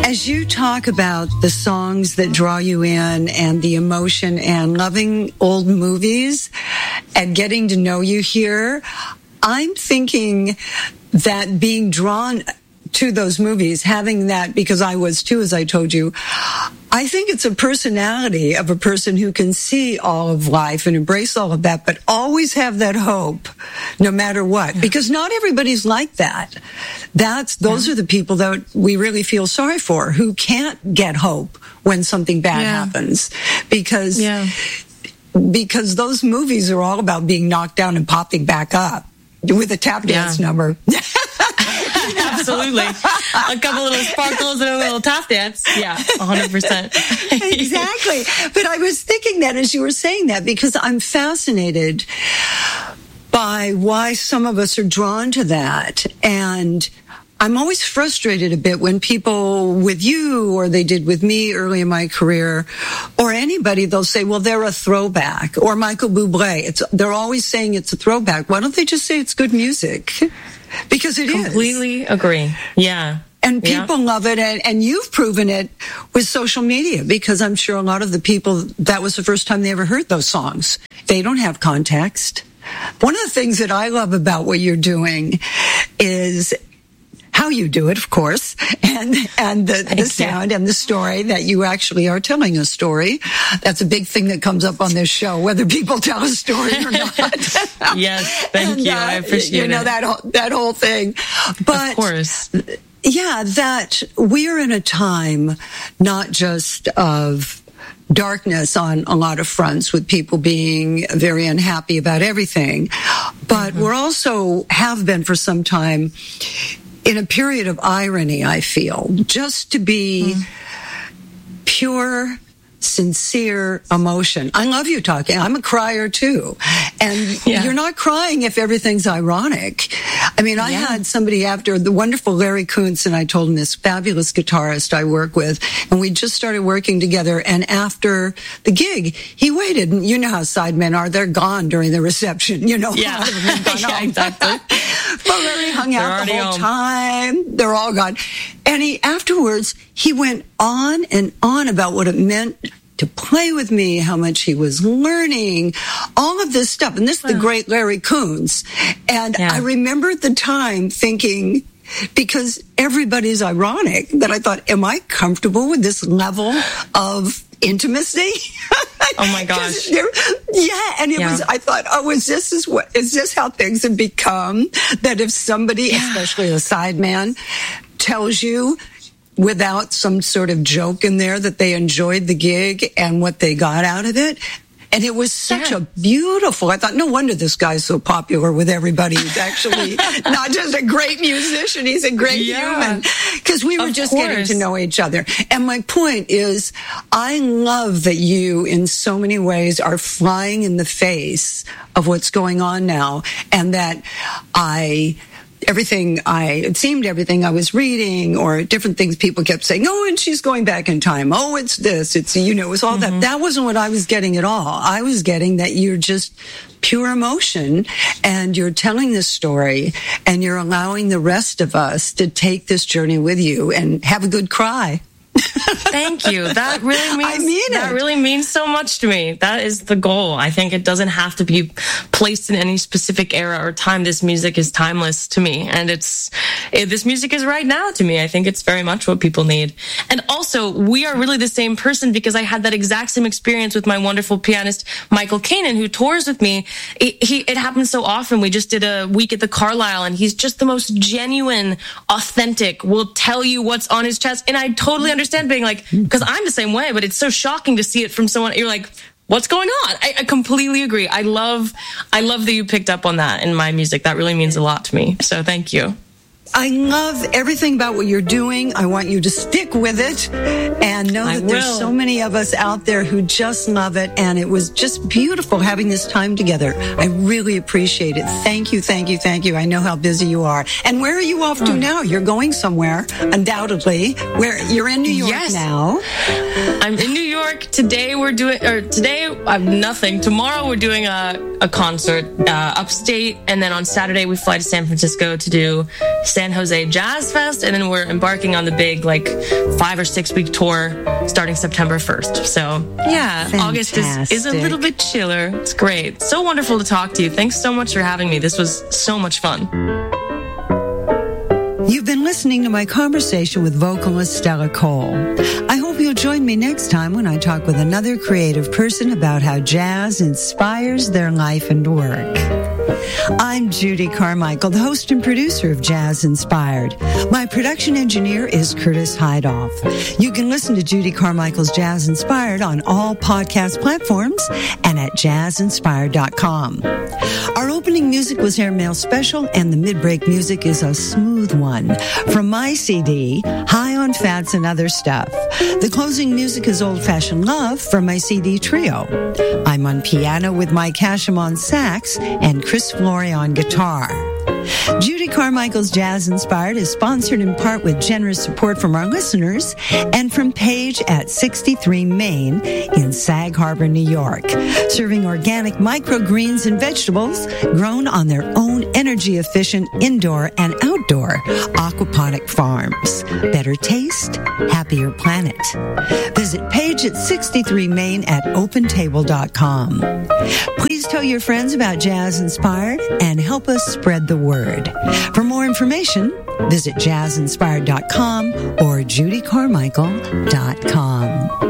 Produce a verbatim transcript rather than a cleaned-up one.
As you talk about the songs that draw you in and the emotion and loving old movies and getting to know you here, I'm thinking that being drawn to those movies, having that, because I was too, as I told you, I think it's a personality of a person who can see all of life and embrace all of that, but always have that hope no matter what, yeah. because not everybody's like that. That's, those yeah. are the people that we really feel sorry for, who can't get hope when something bad yeah. happens, because, yeah. because those movies are all about being knocked down and popping back up with a tap dance yeah. number. Absolutely. A couple little sparkles and a little tap dance. Yeah, one hundred percent. Exactly. But I was thinking that as you were saying that, because I'm fascinated by why some of us are drawn to that. And I'm always frustrated a bit when people with you, or they did with me early in my career, or anybody, they'll say, well, they're a throwback. Or Michael Bublé. It's, they're always saying it's a throwback. Why don't they just say it's good music? Because it Completely is. Completely agree. Yeah. And people yeah. love it, and, and you've proven it with social media, because I'm sure a lot of the people, that was the first time they ever heard those songs. They don't have context. One of the things that I love about what you're doing is how you do it, of course, and and the, the sound and the story that you actually are telling a story. That's a big thing that comes up on this show, whether people tell a story or not. Yes, thank and, you. Uh, I appreciate it. You know, it. that whole, that whole thing. But of course. Yeah, that we're in a time not just of darkness on a lot of fronts, with people being very unhappy about everything, but mm-hmm. we're also have been for some time in a period of irony, I feel, just to be mm. pure, sincere emotion. I love you talking. I'm a crier too. And yeah. you're not crying if everything's ironic. I mean, I yeah. had somebody after, the wonderful Larry Kuntz, and I told him, this fabulous guitarist I work with, and we just started working together. And after the gig, he waited. And you know how sidemen are. They're gone during the reception. You know, yeah, a lot of them have gone yeah home. Exactly. But Larry hung They're out the whole home. time. They're all gone. And he, afterwards, he went on and on about what it meant to play with me, how much he was learning, all of this stuff. And this is wow. the great Larry Kuntz. And yeah. I remember at the time thinking, because everybody's ironic, that I thought, am I comfortable with this level of intimacy? Oh my gosh. Yeah, and it yeah. was, I thought, oh, is this is what is this how things have become? That if somebody, yeah. especially a sideman, tells you without some sort of joke in there that they enjoyed the gig and what they got out of it. And it was such yeah. a beautiful, I thought, no wonder this guy's so popular with everybody. He's actually not just a great musician, he's a great yeah. human. Because we were of just course. getting to know each other. And my point is, I love that you, in so many ways, are flying in the face of what's going on now. And that I... Everything I, it seemed everything I was reading, or different things people kept saying, oh, and she's going back in time. Oh, it's this, it's, you know, it was all mm-hmm. that. That wasn't what I was getting at all. I was getting that you're just pure emotion, and you're telling this story, and you're allowing the rest of us to take this journey with you and have a good cry. Thank you. That really means I mean that it. really means so much to me. That is the goal. I think it doesn't have to be placed in any specific era or time. This music is timeless to me, and it's it, this music is right now to me. I think it's very much what people need. And also, we are really the same person, because I had that exact same experience with my wonderful pianist Michael Kanan, who tours with me. It, he, it happens so often. We just did a week at the Carlisle, and he's just the most genuine, authentic. Will tell you what's on his chest, and I totally understand. Being like, because I'm the same way, but it's so shocking to see it from someone. You're like, what's going on? I, I completely agree. I love, I love that you picked up on that in my music. That really means a lot to me. So thank you. I love everything about what you're doing. I want you to stick with it and know that there's so many of us out there who just love it. And it was just beautiful having this time together. I really appreciate it. Thank you, thank you, thank you. I know how busy you are. And where are you off to now? You're going somewhere, undoubtedly. Where you're in New York yes. now. I'm in New York. Today we're doing, or today I'm nothing. Tomorrow we're doing a, a concert uh, upstate. And then on Saturday we fly to San Francisco to do San Jose Jazz Fest, and then we're embarking on the big like five or six week tour starting September first. So yeah, Fantastic. August is, is a little bit chiller. It's great. So wonderful to talk to you. Thanks so much for having me. This was so much fun. You've been listening to my conversation with vocalist Stella Cole. I hope you'll join me next time when I talk with another creative person about how jazz inspires their life and work. I'm Judy Carmichael, the host and producer of Jazz Inspired. My production engineer is Curtis Heidoff. You can listen to Judy Carmichael's Jazz Inspired on all podcast platforms and at jazz inspired dot com. Our opening music was Airmail Special, and the mid-break music is a smooth one from my C D, High on Fats and Other Stuff. The closing music is Old Fashioned Love from my C D Trio. I'm on piano with Mike Hashem on sax and Chris Flory on guitar. Judy Carmichael's Jazz Inspired is sponsored in part with generous support from our listeners and from Page at sixty-three Main in Sag Harbor, New York, serving organic microgreens and vegetables grown on their own energy-efficient indoor and outdoor aquaponic farms. Better taste, happier planet. Visit Page at sixty-three Main at open table dot com. Please tell your friends about Jazz Inspired and help us spread the word. For more information, visit jazz inspired dot com or judy carmichael dot com.